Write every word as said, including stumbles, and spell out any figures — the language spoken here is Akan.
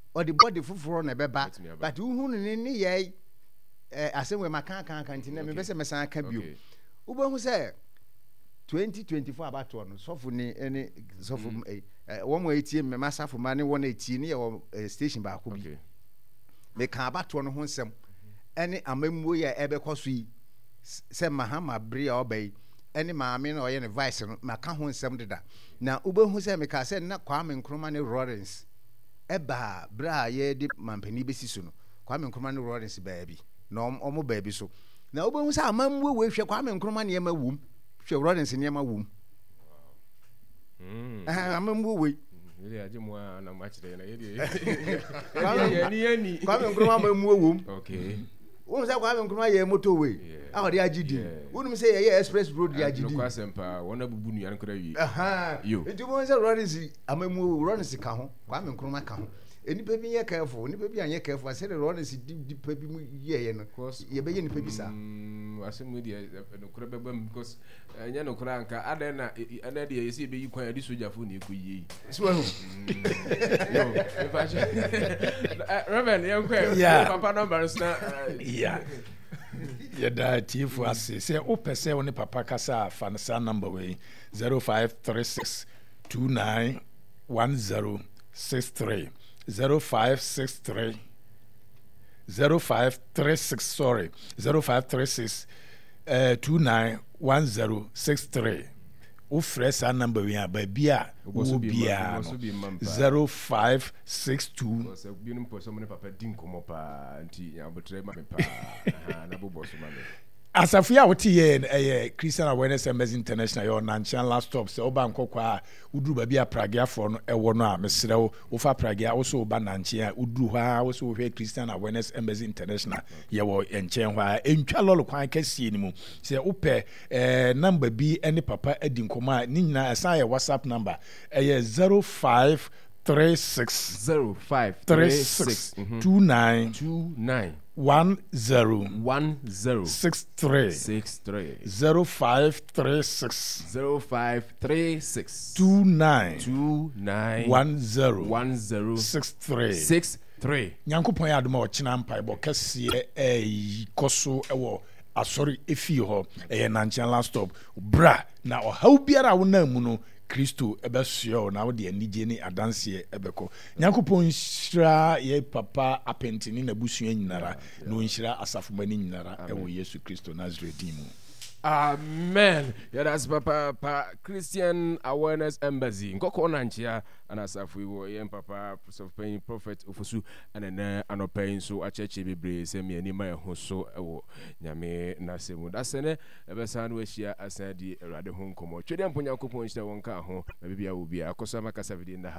or the body for na beba but who ne ne ye asem we maka kan kan tin na me bese mesan aka bio ubo hu say twenty twenty-four about no sofu ni any sofu one way tie me masafo ma ne won etie ne ye station ba ko bi me kan about no ho nsem any amammuo ye ebe koso yi se mahama bre ya obey any maame na oye ne vice no maka ho nsem deda na ubo hu say me ka say na Kwame Nkrumah ne Lawrence eba bra ye di mampani besi so no Kwame Nkrumah ne Lawrence baabi na omo baabi so na ubo hu say amammuo we hwe Kwame Nkrumah ne yema wum hwe Lawrence ne yema wum mm ah amammuo we yele ajimu na match dey na yele yani yani Kwame Nkrumah amammuo wum okay won say Kwame Nkrumah ye motorway a odi agidi wonum say ye express road di agidi no kwasempa wona bubu nu yan kra wi aha enti won say Lawrence amammuo Lawrence ka ho Kwame Nkrumah ka ho enipa bi ye careful enipa bi anye careful say Lawrence di pa bi mu ye ye no ye be ye nipa bi sa mm asem di no kra bebam because anya no kra anka ada na ada de ye say be yi kwan adi soja fo na ekoyi so ho yo e fa che Reverend yan kwa papa number na yeah yeah that if we say say o pese woni papa kasa fa sa number we zero five three six two nine one zero six three zero five six three zero five three six sorry zero five three six uh two nine one zero six three o fresh our number we are bia wo bia zero five six two so binum po so mo papa din komo pa anti abotre ma pa na bobo so ma Asafia woti ye eh Christian Awareness Embassy International yo Nanchan last stop se oba nkokwa uduru ba bia Pragia for no ewo no a mesere wo ofa Pragia wo so oba Nanchan uduru ha wo so hwe Christian Awareness Embassy International ye wo enchen hwa entwa lolo kwan kasie ni mu se ope eh number bi ene papa adi nkoma ni nyina esa ye WhatsApp number eh zero five three six zero five three six two nine two nine one zero one zero six three six three zero five three six zero five three six two nine two nine one zero one zero six three six three. Nyankopon ya adoma ochina mpa bo kase eh koso ewo asori efi ho eh Nanchan last stop bra na ohaw biara wona mu no Kristo ebesio na wo de anije ni adanse ebeko Nyankopon hira ye papa apentini na busua nyinara na onhira asafomani nyinara ewo Yesu Kristo Nazareth mu. Amen. Yeah, that's Papa, Papa Christian Awareness Embassy. Nkoko nanchia anasafu iwo yen Papa Prophet Prophet Ofosu anene anopain so acheche bebre se me ani ma ho so ewo nyame nasemu. Dasene ebesan we hia asadi erade ho nkomo. Twede mponya kopon hia wonka ho bibia wo bia akoso makasa vidi nda